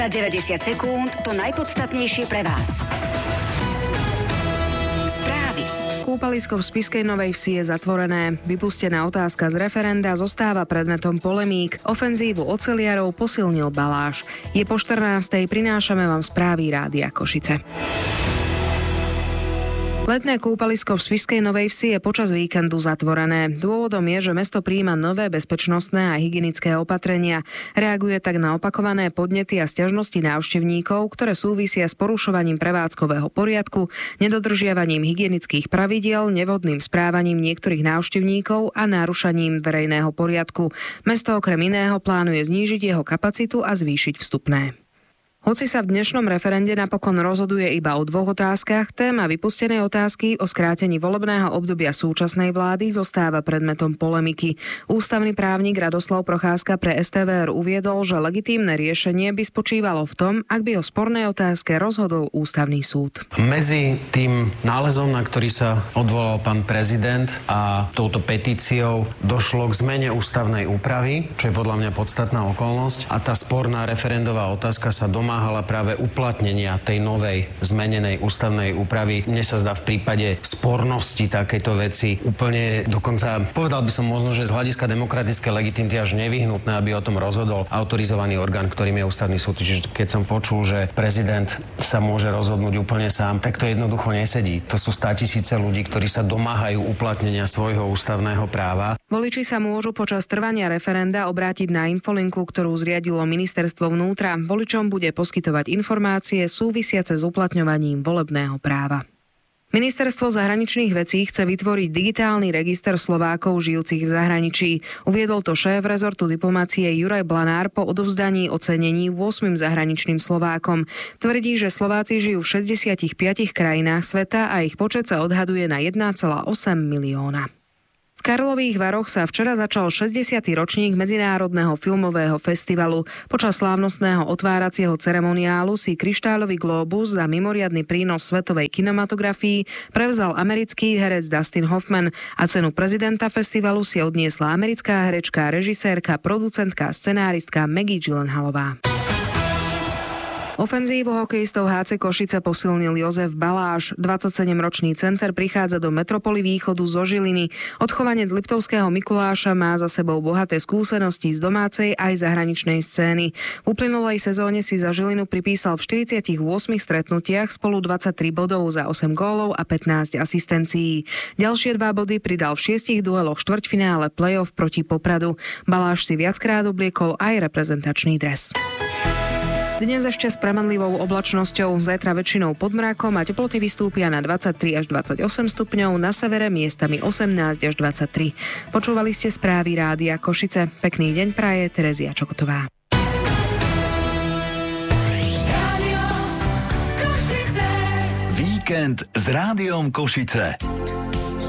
90 sekúnd to najpodstatnejšie pre vás. Správy. Kúpalisko v Spišskej Novej Vsi je zatvorené. Vypustená otázka z referenda zostáva predmetom polemík. Ofenzívu oceliarov posilnil Baláš. Je po 14:00, prinášame vám správy Rádia Košice. Letné kúpalisko v Spišskej Novej Vsi je počas víkendu zatvorené. Dôvodom je, že mesto prijíma nové bezpečnostné a hygienické opatrenia. Reaguje tak na opakované podnety a sťažnosti návštevníkov, ktoré súvisia s porušovaním prevádzkového poriadku, nedodržiavaním hygienických pravidiel, nevhodným správaním niektorých návštevníkov a narušaním verejného poriadku. Mesto okrem iného plánuje znížiť jeho kapacitu a zvýšiť vstupné. Hoci sa v dnešnom referende napokon rozhoduje iba o 2 otázkach, téma vypustenej otázky o skrátení volebného obdobia súčasnej vlády zostáva predmetom polemiky. Ústavný právnik Radoslav Procházka pre STVR uviedol, že legitímne riešenie by spočívalo v tom, ak by o spornej otázke rozhodol Ústavný súd. Medzi tým nálezom, na ktorý sa odvolal pán prezident, a touto petíciou došlo k zmene ústavnej úpravy, čo je podľa mňa podstatná okolnosť, a tá sporná referendová otázka sa domáhala práve uplatnenia tej novej zmenenej ústavnej úpravy. Mne sa zdá v prípade spornosti takejto veci úplne, dokonca povedal by som možno, že z hľadiska demokratickej legitimity až nevyhnutné, aby o tom rozhodol autorizovaný orgán, ktorým je Ústavný súd. Čiže keď som počul, že prezident sa môže rozhodnúť úplne sám, tak to jednoducho nesedí. To sú 100 000 ľudí, ktorí sa domáhajú uplatnenia svojho ústavného práva. Voliči sa môžu počas trvania referenda obrátiť na infolinku, ktorú zriadilo Ministerstvo vnútra. Voličom bude poskytovať informácie súvisiace s uplatňovaním volebného práva. Ministerstvo zahraničných vecí chce vytvoriť digitálny register Slovákov žijúcich v zahraničí. Uviedol to šéf rezortu diplomacie Juraj Blanár po odovzdaní ocenení 8 zahraničným Slovákom. Tvrdí, že Slováci žijú v 65 krajinách sveta a ich počet sa odhaduje na 1,8 milióna. V Karlových Varoch sa včera začal 60. ročník Medzinárodného filmového festivalu. Počas slávnostného otváracieho ceremoniálu si kryštáľový glóbus za mimoriadny prínos svetovej kinematografii prevzal americký herec Dustin Hoffman a cenu prezidenta festivalu si odniesla americká herečka, režisérka, producentka a scenáristka Maggie Gyllenhaalová. Ofenzívu hokejistov HC Košice posilnil Jozef Baláš. 27-ročný center prichádza do metropoly Východu zo Žiliny. Odchovanie Liptovského Mikuláša má za sebou bohaté skúsenosti z domácej aj zahraničnej scény. V uplynulej sezóne si za Žilinu pripísal v 48 stretnutiach spolu 23 bodov za 8 gólov a 15 asistencií. Ďalšie 2 body pridal v 6 dueloch štvrťfinále play-off proti Popradu. Baláš si viackrát obliekol aj reprezentačný dres. Dnes ešte s premanlivou oblačnosťou, zajtra väčšinou pod mrakom a teploty vystúpia na 23 až 28 stupňov, na severe miestami 18 až 23. Počúvali ste správy Rádia Košice. Pekný deň praje Terezia Čokotová. Víkend s Rádiom Košice.